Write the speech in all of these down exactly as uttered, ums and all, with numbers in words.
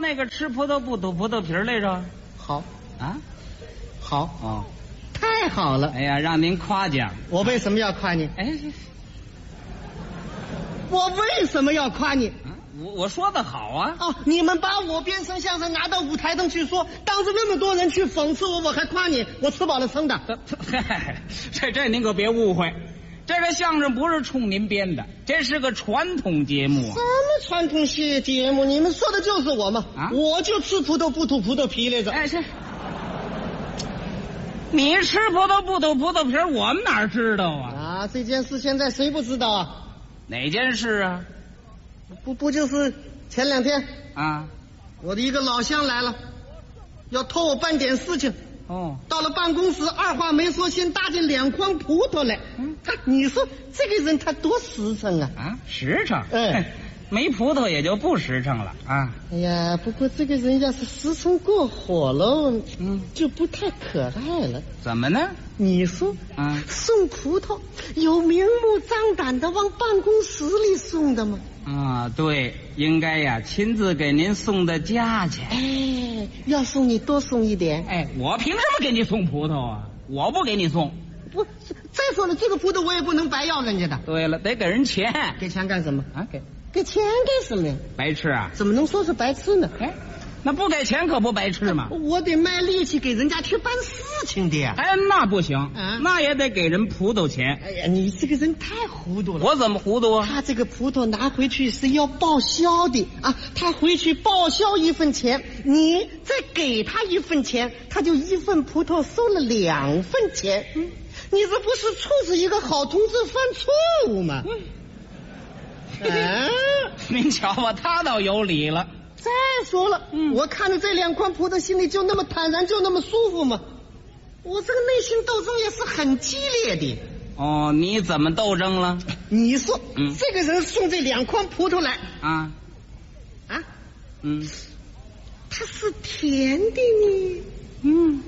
那个吃葡萄不吐葡萄皮儿来着？ 好啊， 好哦， 太好了！ 哎呀，让您夸奖。 我为什么要夸你？ 哎， 我为什么要夸你？ 我我说的好啊。 哦，你们把我编成相声拿到舞台上去说，当着那么多人去讽刺我，我还夸你，我吃饱了撑的。 这这您可别误会，这个相声不是冲您编的，这是个传统节目。 什么传统节节目？你们说的就是我嘛！啊，我就吃葡萄不吐葡萄皮来着。 哎，是。你吃葡萄不吐葡萄皮，我们哪知道啊？ 啊，这件事现在谁不知道啊？ 哪件事啊？ 不不就是前两天啊， 我的一个老乡来了，要托我办点事情。 哦， 到了办公室，二话没说，先搭进两筐葡萄来。嗯，他你说这个人他多实诚啊！ 啊，实诚。 哎， 没葡萄也就不实诚了啊。 哎呀，不过这个人要是实诚过火了，嗯，就不太可爱了。 怎么呢？ 你说， 啊， 送葡萄有明目张胆的往办公室里送的吗？ 啊，对，应该呀，亲自给您送到家去。 哎，要送你多送一点。 哎，我凭什么给你送葡萄啊？我不给你送。 不，再说了，这个葡萄我也不能白要人家的。 对了，得给人钱。 给钱干什么？ 啊，给给钱干什么呀？ 白吃啊？ 怎么能说是白吃呢？ 哎，那不给钱可不白吃吗？ 我得卖力气给人家去办事情的呀。 哎，那不行， 啊， 那也得给人葡萄钱。 哎呀，你这个人太糊涂了。 我怎么糊涂啊？ 他这个葡萄拿回去是要报销的啊，他回去报销一份钱，你再给他一份钱，他就一份葡萄收了两份钱。嗯，你这不是促使一个好同志犯错误吗？嗯。啊， 您瞧吧，他倒有理了。 再说了，嗯，我看着这两筐葡萄，心里就那么坦然，就那么舒服吗？我这个内心斗争也是很激烈的。 哦，你怎么斗争了？ 你说， 嗯， 这个人送这两筐葡萄来， 啊， 啊， 嗯， 它是甜的呢， 嗯，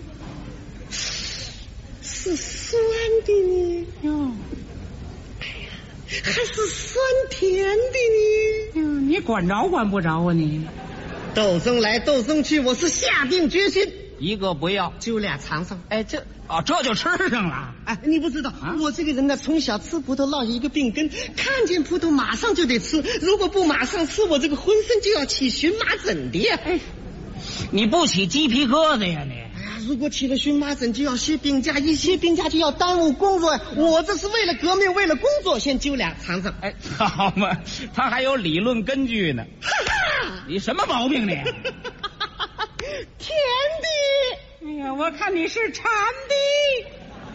是酸的呢，哟，哎呀，还是酸甜的呢。 嗯，你管着管不着啊你？ 斗争来斗争去，我是下定决心， 一个不要， 就俩尝尝。 哎，这哦，这就吃上了。 哎，你不知道，啊，我这个人呢，从小吃葡萄落下一个病根，看见葡萄马上就得吃，如果不马上吃，我这个浑身就要起荨麻疹的呀。哎， 你不起鸡皮疙瘩呀你？ 哎呀，如果起了荨麻疹就要歇病假，一歇病假就要耽误工作呀。我这是为了革命，为了工作，先揪俩尝尝。 哎，好嘛，他还有理论根据呢。 哈哈， 你什么毛病你？ 甜的。 哎呀，我看你是馋的。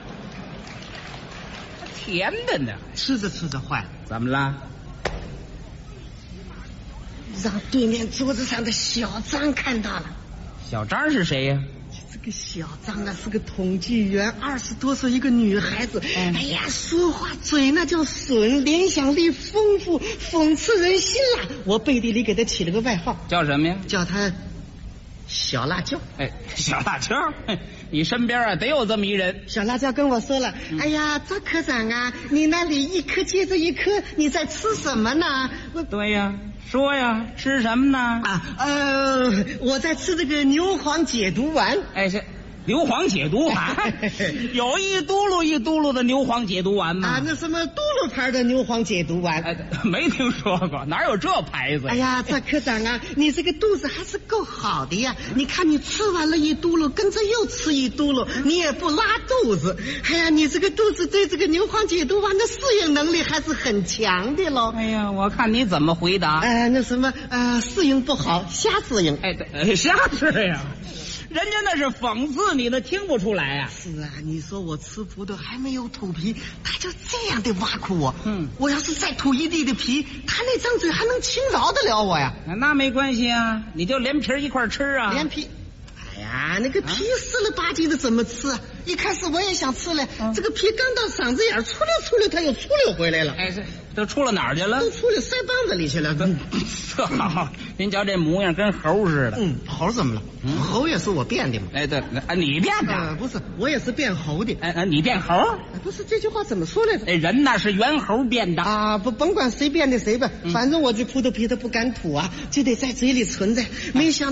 甜的呢， 吃着吃着坏了。 怎么了？ 让对面桌子上的小张看到了。 小张是谁呀？ 这个小张啊，是个统计员，二十多岁一个女孩子。嗯，哎呀，说话嘴那叫损，联想力丰富，讽刺人心啦。我背地里给她起了个外号， 叫什么呀？ 叫她小辣椒。 哎，小辣椒，你身边啊得有这么一人。 小辣椒跟我说了，嗯，哎呀，赵科长啊，你那里一颗接着一颗，你在吃什么呢？我对呀，说呀，吃什么呢？ 啊，呃，我在吃这个牛黄解毒丸。 哎，是牛黄解毒丸，有一嘟噜一嘟噜的牛黄解毒丸吗？ 啊，那什么嘟噜牌的牛黄解毒丸？ 哎，没听说过，哪有这牌子？ 哎呀，赵科长啊，你这个肚子还是够好的呀！你看你吃完了一嘟噜，跟着又吃一嘟噜，你也不拉肚子。哎呀，你这个肚子对这个牛黄解毒丸的适应能力还是很强的喽。 哎呀，我看你怎么回答？ 呃，那什么，呃，适应不好，瞎适应。 哎，对，瞎适应。人家那是讽刺你的，听不出来啊。 是啊，你说我吃葡萄还没有吐皮，他就这样的挖苦我。嗯，我要是再吐一地的皮，他那张嘴还能轻饶得了我呀？ 那没关系啊，你就连皮一块吃啊。 连皮。哎呀，那个皮湿了吧唧的怎么吃啊？一开始我也想吃了，嗯，这个皮刚到嗓子眼出溜出溜，它又出溜回来了。 哎，这都出了哪儿去了？ 都出了腮帮子里去了。 嗯，这好，您瞧这模样跟猴似的。 嗯，猴怎么了？嗯，猴也是我变的嘛。 哎，对，啊，你变的？ 呃，不是，我也是变猴的。 哎哎，你变猴？ 不是，这句话怎么说来着？ 哎，人那是猿猴变的啊！不，甭管谁变的谁吧，嗯，反正我这葡萄皮它不敢吐啊，就得在嘴里存着。没想